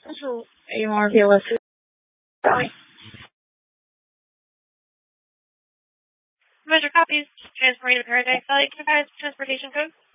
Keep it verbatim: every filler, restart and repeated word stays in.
So, A M R P L S. Measure copies. Transporting to Paradise Valley. Can I transportation code?